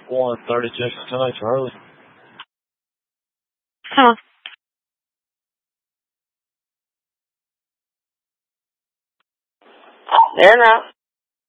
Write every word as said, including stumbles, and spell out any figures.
one thirty Jackson tonight, Charlie. Huh. There now.